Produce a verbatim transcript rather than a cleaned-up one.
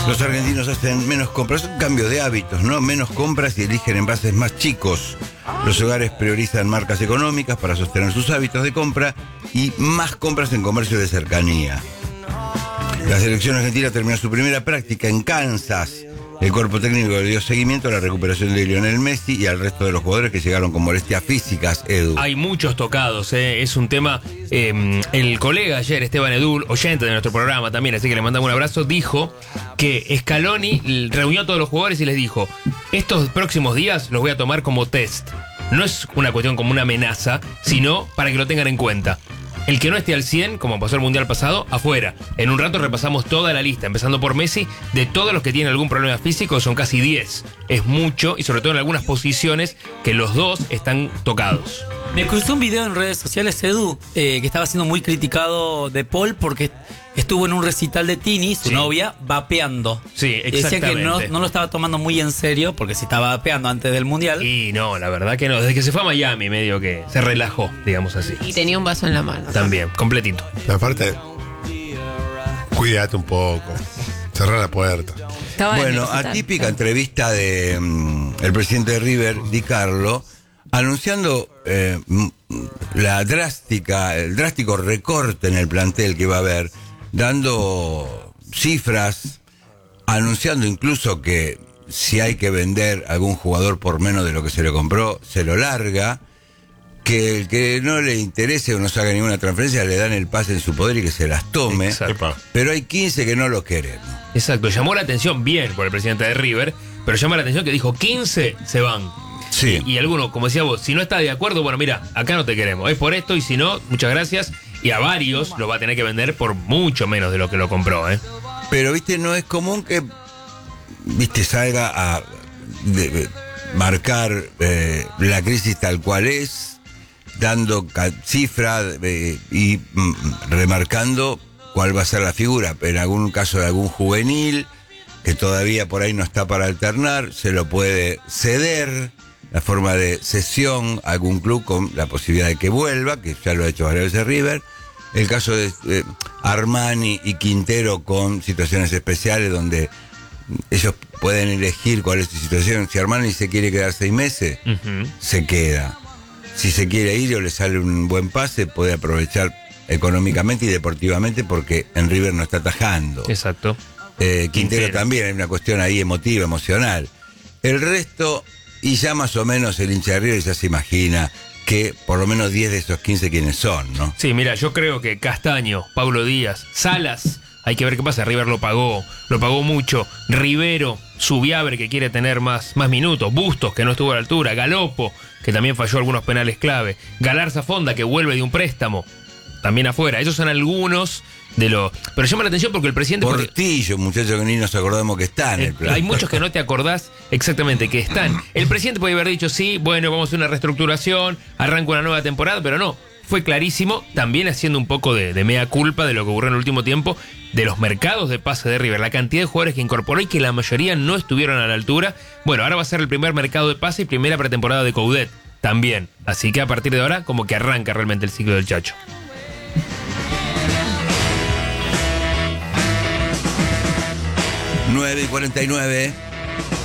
Los argentinos hacen menos compras, un cambio de hábitos, ¿no? Menos compras y eligen envases más chicos. Los hogares priorizan marcas económicas para sostener sus hábitos de compra y más compras en comercio de cercanía. La selección argentina terminó su primera práctica en Kansas. El cuerpo técnico le dio seguimiento a la recuperación de Lionel Messi y al resto de los jugadores que llegaron con molestias físicas, Edu. Hay muchos tocados, ¿eh? Es un tema... Eh, el colega ayer, Esteban Edul, oyente de nuestro programa también, así que le mandamos un abrazo, dijo que Scaloni reunió a todos los jugadores y les dijo: estos próximos días los voy a tomar como test. No es una cuestión como una amenaza, sino para que lo tengan en cuenta. El que no esté al cien, como pasó el Mundial pasado, afuera. En un rato repasamos toda la lista, empezando por Messi, de todos los que tienen algún problema físico, son casi diez. Es mucho, y sobre todo en algunas posiciones que los dos están tocados. Me cruzó un video en redes sociales, Edu, eh, que estaba siendo muy criticado de Paul porque estuvo en un recital de Tini, su Sí. novia, vapeando. Sí, exactamente. Decía que no, no lo estaba tomando muy en serio porque si estaba vapeando antes del Mundial. Y no, la verdad que no. Desde que se fue a Miami, medio que se relajó, digamos así. Y tenía un vaso en la mano. También, completito. Aparte, cuídate un poco. Cerrar la puerta. Estaba en el Bueno, recital. atípica entrevista de mm, el presidente de River, Di Carlo, anunciando eh, mm, la drástica, el drástico recorte en el plantel que va a haber, dando cifras, anunciando incluso que si hay que vender a algún jugador por menos de lo que se le compró, se lo larga, que el que no le interese o no saca ninguna transferencia le dan el pase en su poder y que se las tome, Exacto. pero hay quince que no lo queremos. Exacto, llamó la atención bien por el presidente de River, pero llama la atención que dijo quince se van. Sí. Y, y alguno, como decía vos, si no está de acuerdo, bueno, mira, acá no te queremos, es por esto, y si no, muchas gracias. Y a varios lo va a tener que vender por mucho menos de lo que lo compró, ¿eh? Pero, viste, no es común que, viste, salga a de- de marcar eh, la crisis tal cual es, dando ca- cifra eh, y mm, remarcando cuál va a ser la figura. En algún caso de algún juvenil que todavía por ahí no está para alternar, se lo puede ceder, la forma de cesión a algún club con la posibilidad de que vuelva, que ya lo ha hecho varias veces River. El caso de eh, Armani y Quintero con situaciones especiales donde ellos pueden elegir cuál es su situación. Si Armani se quiere quedar seis meses, Ujú. se queda. Si se quiere ir o le sale un buen pase, puede aprovechar económicamente y deportivamente porque en River no está atajando. Exacto. Eh, Quintero, Quintero. también, hay una cuestión ahí emotiva, emocional. El resto, y ya más o menos el hincha de River ya se imagina que por lo menos diez de esos quince quiénes son, ¿no? Sí, mira, yo creo que Castaño, Paulo Díaz, Salas, hay que ver qué pasa. River lo pagó, lo pagó mucho. Rivero, Subiabre, que quiere tener más, más minutos. Bustos, que no estuvo a la altura. Galopo, que también falló algunos penales clave. Galarza Fonda, que vuelve de un préstamo, también afuera. Esos son algunos de los... Pero llama la atención porque el presidente... porque- Portillo, muchachos que ni nos acordamos que están. Eh, hay muchos que no te acordás exactamente que están. El presidente puede haber dicho, sí, bueno, vamos a hacer una reestructuración, arranca una nueva temporada, pero no. Fue clarísimo, también haciendo un poco de, de mea culpa de lo que ocurrió en el último tiempo, de los mercados de pase de River, la cantidad de jugadores que incorporó y que la mayoría no estuvieron a la altura. Bueno, ahora va a ser el primer mercado de pase y primera pretemporada de Coudet también. Así que a partir de ahora, como que arranca realmente el ciclo del Chacho. nueve y cuarenta y nueve.